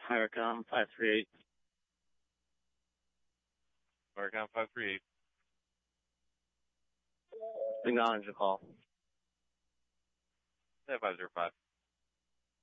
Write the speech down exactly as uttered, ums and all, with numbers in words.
Hyricom five three eight. Hyricom five three eight. Acknowledge the call. five zero five.